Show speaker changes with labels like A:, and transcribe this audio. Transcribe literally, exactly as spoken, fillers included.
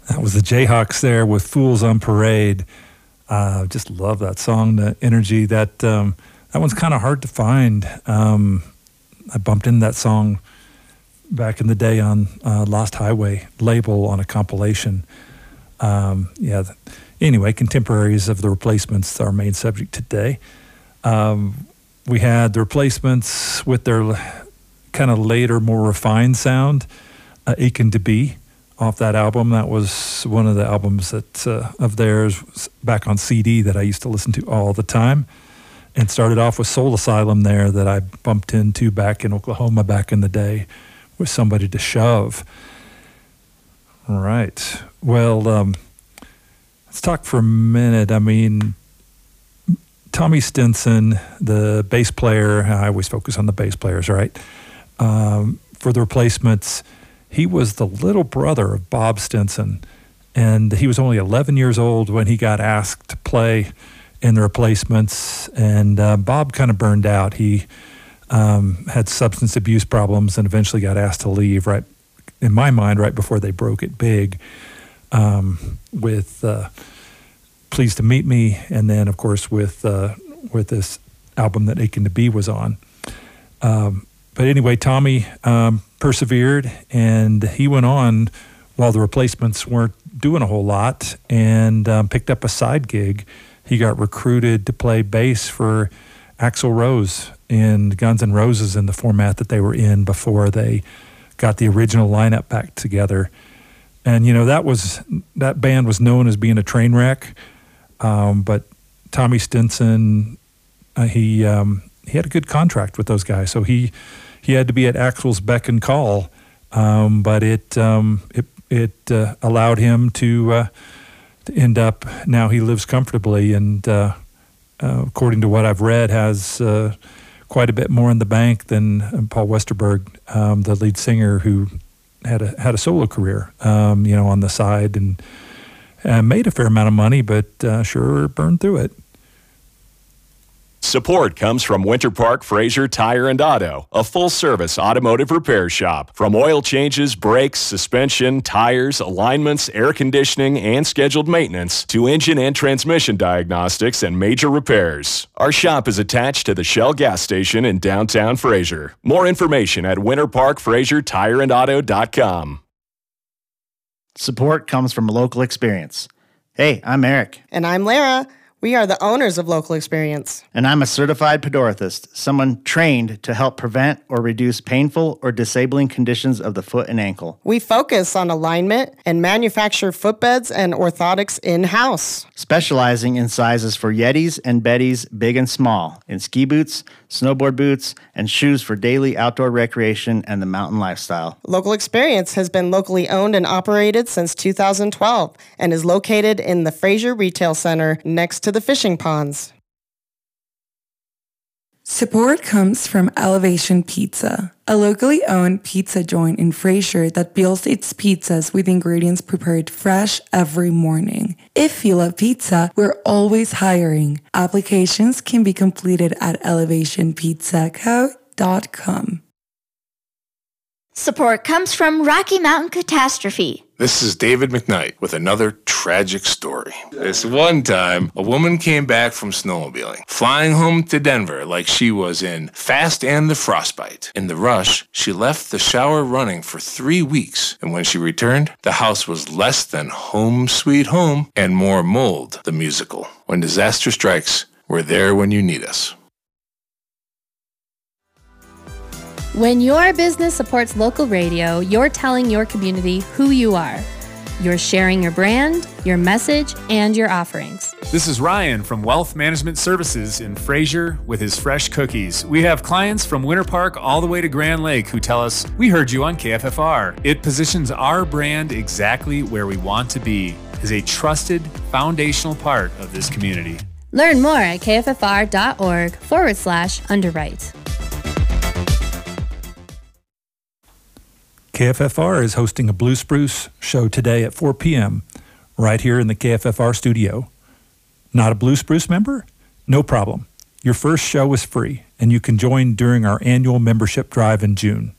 A: That was the Jayhawks there with Fools on Parade. Uh, just love that song, the energy. That um, that one's kind of hard to find. Um, I bumped into that song back in the day on uh, Lost Highway label on a compilation. Um, yeah. Anyway, contemporaries of the Replacements, our main subject today. Um, we had the Replacements with their kind of later, more refined sound, uh, Aching to Be, off that album. That was one of the albums that uh, of theirs back on C D that I used to listen to all the time. And started off with Soul Asylum there that I bumped into back in Oklahoma back in the day with Somebody to Shove. All right. Well, um, let's talk for a minute. I mean, Tommy Stinson, the bass player, I always focus on the bass players, right? Um, for the Replacements, he was the little brother of Bob Stinson, and he was only eleven years old when he got asked to play in the Replacements, and uh, Bob kind of burned out. He um, had substance abuse problems and eventually got asked to leave, right, in my mind, right before they broke it big um, with uh, Pleased to Meet Me, and then, of course, with uh, with this album that Aching to Be was on. Um, but anyway, Tommy um, persevered, and he went on while the Replacements weren't doing a whole lot, and um, picked up a side gig. He got recruited to play bass for Axl Rose in Guns N' Roses in the format that they were in before they got the original lineup back together. And, you know, that was that band was known as being a train wreck, um, but Tommy Stinson, uh, he um, he had a good contract with those guys, so he he had to be at Axl's beck and call, um, but it um, it it uh, allowed him to uh, to end up. Now he lives comfortably, and uh, uh, according to what I've read, has uh, quite a bit more in the bank than Paul Westerberg, um, the lead singer, who had a had a solo career, um, you know, on the side, and uh, made a fair amount of money, but uh, sure burned through it.
B: Support comes from Winter Park Fraser Tire and Auto, a full-service automotive repair shop. From oil changes, brakes, suspension, tires, alignments, air conditioning, and scheduled maintenance to engine and transmission diagnostics and major repairs. Our shop is attached to the Shell gas station in downtown Fraser. More information at winter park fraser tire and auto dot com.
C: Support comes from Local Experience. Hey, I'm Eric.
D: And I'm Lara. We are the owners of Local Experience.
C: And I'm a certified podorthist, someone trained to help prevent or reduce painful or disabling conditions of the foot and ankle.
D: We focus on alignment and manufacture footbeds and orthotics in-house.
C: Specializing in sizes for Yetis and Bettys, big and small, in ski boots, snowboard boots, and shoes for daily outdoor recreation and the mountain lifestyle.
D: Local Experience has been locally owned and operated since two thousand twelve and is located in the Fraser Retail Center next to the fishing ponds.
E: Support comes from Elevation Pizza, a locally owned pizza joint in Fraser that builds its pizzas with ingredients prepared fresh every morning. If you love pizza, we're always hiring. Applications can be completed at elevation pizza co dot com.
F: Support comes from Rocky Mountain Catastrophe.
G: This is David McKnight with another tragic story. This one time, a woman came back from snowmobiling, flying home to Denver like she was in Fast and the Frostbite. In the rush, she left the shower running for three weeks, and when she returned, the house was less than Home Sweet Home and more Mold, the musical. When disaster strikes, we're there when you need us.
H: When your business supports local radio, you're telling your community who you are. You're sharing your brand, your message, and your offerings.
I: This is Ryan from Wealth Management Services in Fraser with his fresh cookies. We have clients from Winter Park all the way to Grand Lake who tell us, we heard you on K F F R. It positions our brand exactly where we want to be, as a trusted, foundational part of this community.
H: Learn more at kffr.org forward slash underwrite.
A: K F F R is hosting a Blue Spruce show today at four p.m. right here in the K F F R studio. Not a Blue Spruce member? No problem. Your first show is free, and you can join during our annual membership drive in June.